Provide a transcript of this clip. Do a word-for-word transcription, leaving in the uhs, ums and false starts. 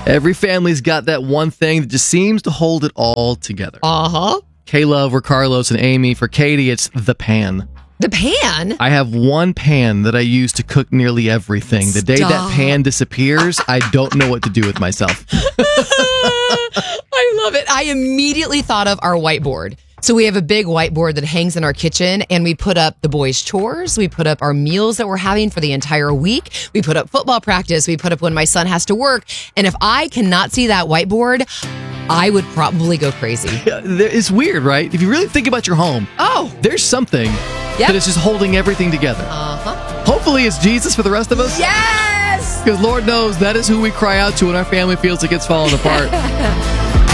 Every family's got that one thing that just seems to hold it all together. Uh-huh. Kayla over Carlos and Amy. For Katie, it's the pan. The pan? I have one pan that I use to cook nearly everything. The day Stop. that pan disappears, I don't know what to do with myself. I love it. I immediately thought of our whiteboard. So we have a big whiteboard that hangs in our kitchen, and we put up the boys' chores. We put up our meals that we're having for the entire week. We put up football practice. We put up when my son has to work. And if I cannot see that whiteboard, I would probably go crazy. It's weird, right? If you really think about your home, oh, there's something yep. that is just holding everything together. Uh-huh. Hopefully it's Jesus for the rest of us. Yes! Because Lord knows that is who we cry out to when our family feels like it's falling apart.